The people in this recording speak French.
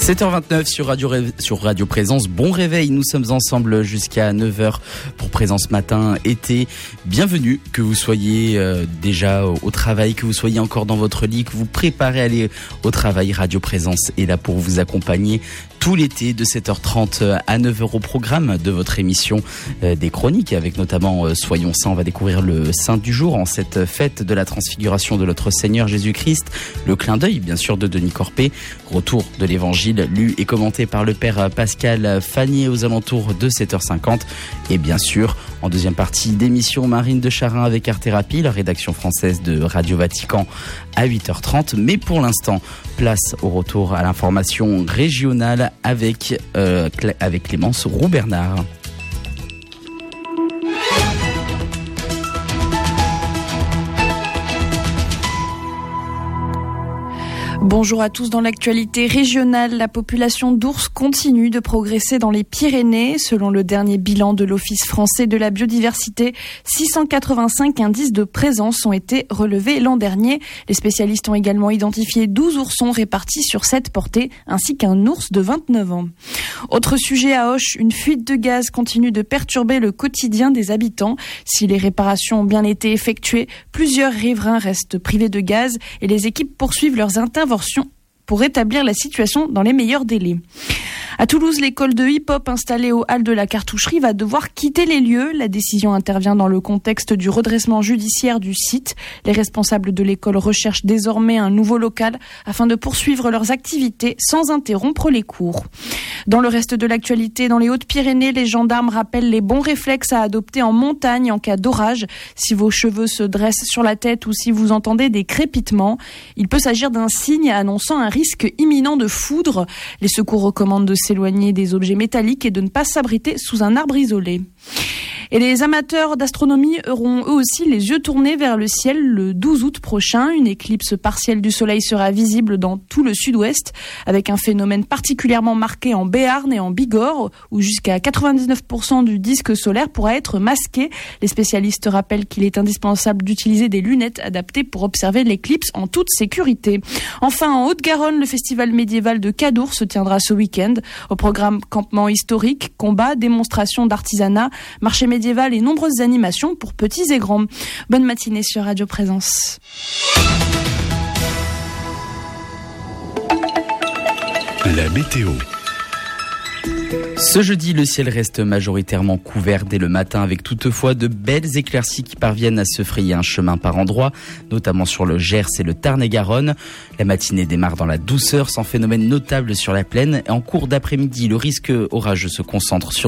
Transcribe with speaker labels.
Speaker 1: 7h29 sur Radio Présence. Bon réveil, nous sommes ensemble jusqu'à 9h pour Présence Matin été. Bienvenue, que vous soyez déjà au travail, que vous soyez encore dans votre lit, que vous préparez à aller au travail. Radio Présence est là pour vous accompagner tout l'été de 7h30 à 9h au programme de votre émission des chroniques, avec notamment Soyons Saints. On va découvrir le Saint du jour en cette fête de la transfiguration de notre Seigneur Jésus-Christ. Le clin d'œil, bien sûr, de Denis Corpé. Retour de l'évangile lu et commenté par le Père Pascal Fanier aux alentours de 7h50. Et bien sûr, en deuxième partie d'émission, Marine de Charin avec Art Thérapie, la rédaction française de Radio Vatican à 8h30. Mais pour l'instant, place au retour à l'information régionale avec Clémence Roux-Bernard.
Speaker 2: Bonjour à tous. Dans l'actualité régionale, la population d'ours continue de progresser dans les Pyrénées. Selon le dernier bilan de l'Office français de la biodiversité, 685 indices de présence ont été relevés l'an dernier. Les spécialistes ont également identifié 12 oursons répartis sur 7 portées, ainsi qu'un ours de 29 ans. Autre sujet à Auch, une fuite de gaz continue de perturber le quotidien des habitants. Si les réparations ont bien été effectuées, plusieurs riverains restent privés de gaz et les équipes poursuivent leurs interventions pour rétablir la situation dans les meilleurs délais. À Toulouse, l'école de hip-hop installée au hall de la Cartoucherie va devoir quitter les lieux. La décision intervient dans le contexte du redressement judiciaire du site. Les responsables de l'école recherchent désormais un nouveau local afin de poursuivre leurs activités sans interrompre les cours. Dans le reste de l'actualité, dans les Hautes-Pyrénées, les gendarmes rappellent les bons réflexes à adopter en montagne en cas d'orage. Si vos cheveux se dressent sur la tête ou si vous entendez des crépitements, il peut s'agir d'un signe annonçant un risque imminent de foudre. Les secours recommandent de s'éloigner des objets métalliques et de ne pas s'abriter sous un arbre isolé. Et les amateurs d'astronomie auront eux aussi les yeux tournés vers le ciel le 12 août prochain. Une éclipse partielle du soleil sera visible dans tout le sud-ouest, avec un phénomène particulièrement marqué en Béarn et en Bigorre, où jusqu'à 99% du disque solaire pourra être masqué. Les spécialistes rappellent qu'il est indispensable d'utiliser des lunettes adaptées pour observer l'éclipse en toute sécurité. Enfin, en Haute-Garonne, le festival médiéval de Cadour se tiendra ce week-end. Au programme campement historique, combats, démonstrations d'artisanat, marché médiéval et nombreuses animations pour petits et grands. Bonne matinée sur Radio Présence.
Speaker 3: La météo.
Speaker 1: Ce jeudi, le ciel reste majoritairement couvert dès le matin, avec toutefois de belles éclaircies qui parviennent à se frayer un chemin par endroits, notamment sur le Gers et le Tarn-et-Garonne. La matinée démarre dans la douceur, sans phénomène notable sur la plaine. Et en cours d'après-midi, le risque orageux se concentre sur